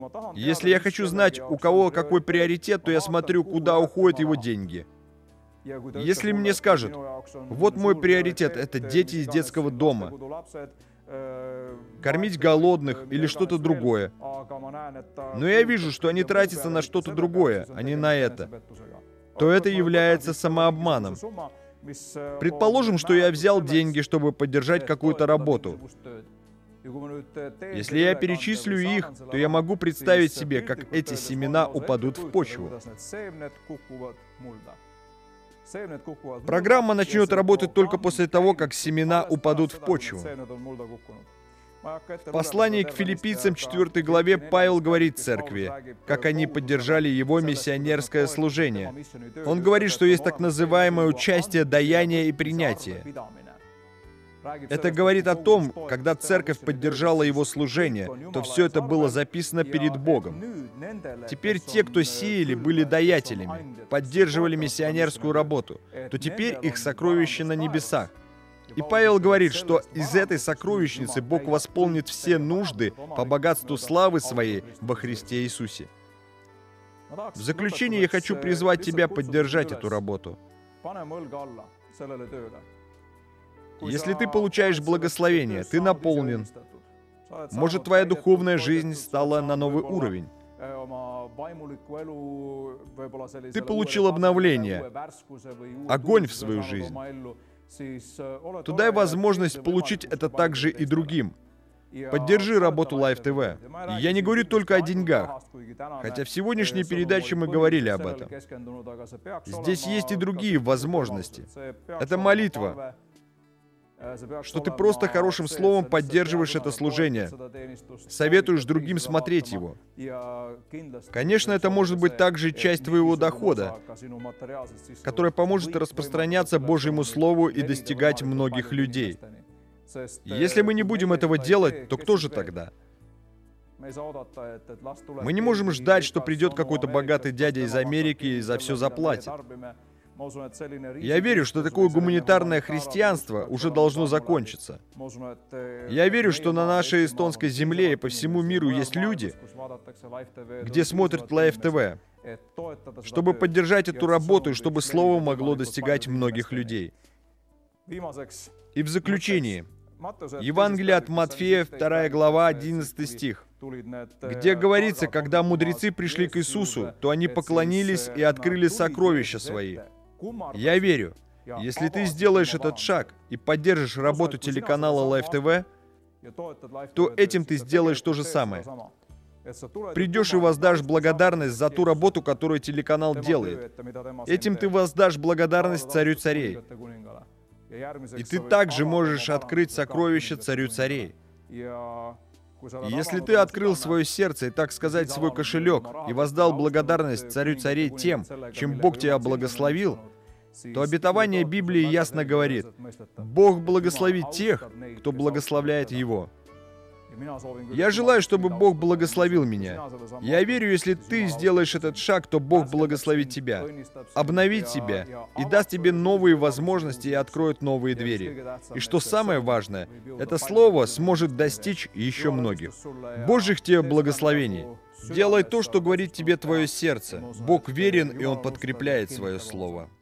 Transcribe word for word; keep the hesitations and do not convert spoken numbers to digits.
Если я хочу знать, у кого какой приоритет, то я смотрю, куда уходят его деньги. Если мне скажут, вот мой приоритет — это дети из детского дома, кормить голодных или что-то другое, но я вижу, что они тратятся на что-то другое, а не на это, то это является самообманом. Предположим, что я взял деньги, чтобы поддержать какую-то работу. Если я перечислю их, то я могу представить себе, как эти семена упадут в почву. Программа начнет работать только после того, как семена упадут в почву. В послании к филиппийцам четвёртой главе Павел говорит церкви, как они поддержали его миссионерское служение. Он говорит, что есть так называемое участие, даяние и принятие. Это говорит о том, когда церковь поддержала его служение, то все это было записано перед Богом. Теперь те, кто сеяли, были даятелями, поддерживали миссионерскую работу, то теперь их сокровища на небесах. И Павел говорит, что из этой сокровищницы Бог восполнит все нужды по богатству славы Своей во Христе Иисусе. В заключение я хочу призвать тебя поддержать эту работу. Если ты получаешь благословение, ты наполнен, может, твоя духовная жизнь стала на новый уровень. Ты получил обновление, огонь в свою жизнь. То дай возможность получить это также и другим. Поддержи работу Life ти ви. И я не говорю только о деньгах, хотя в сегодняшней передаче мы говорили об этом. Здесь есть и другие возможности. Это молитва, что ты просто хорошим словом поддерживаешь это служение, советуешь другим смотреть его. Конечно, это может быть также часть твоего дохода, которая поможет распространяться Божьему Слову и достигать многих людей. Если мы не будем этого делать, то кто же тогда? Мы не можем ждать, что придет какой-то богатый дядя из Америки и за все заплатит. Я верю, что такое гуманитарное христианство уже должно закончиться. Я верю, что на нашей эстонской земле и по всему миру есть люди, где смотрят Life ти ви, чтобы поддержать эту работу и чтобы Слово могло достигать многих людей. И в заключении, Евангелие от Матфея, вторая глава, одиннадцатый стих, где говорится, когда мудрецы пришли к Иисусу, то они поклонились и открыли сокровища свои. Я верю, если ты сделаешь этот шаг и поддержишь работу телеканала Life ти ви, то этим ты сделаешь то же самое. Придешь и воздашь благодарность за ту работу, которую телеканал делает. Этим ты воздашь благодарность Царю царей. И ты также можешь открыть сокровища Царю царей. И если ты открыл свое сердце и, так сказать, свой кошелек и воздал благодарность Царю царей тем, чем Бог тебя благословил, то обетование Библии ясно говорит: Бог благословит тех, кто благословляет Его. Я желаю, чтобы Бог благословил меня. Я верю, если ты сделаешь этот шаг, то Бог благословит тебя, обновит тебя и даст тебе новые возможности и откроет новые двери. И что самое важное, это слово сможет достичь еще многих. Божьих тебе благословений. Делай то, что говорит тебе твое сердце. Бог верен, и Он подкрепляет свое слово.